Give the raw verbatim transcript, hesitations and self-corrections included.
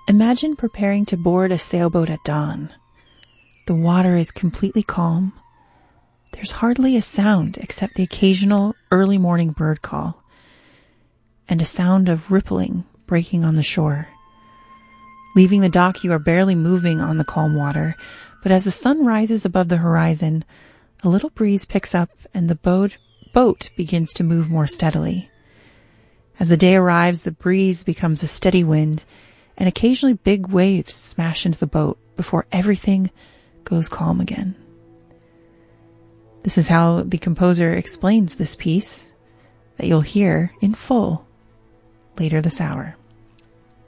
Imagine preparing to board a sailboat at dawn. The water is completely calm. There's hardly a sound except the occasional early morning bird call and a sound of rippling breaking on the shore. Leaving the dock, you are barely moving on the calm water, but as the sun rises above the horizon, a little breeze picks up and the boat, boat begins to move more steadily. As the day arrives, the breeze becomes a steady wind, and occasionally big waves smash into the boat before everything goes calm again. This is how the composer explains this piece that you'll hear in full later this hour.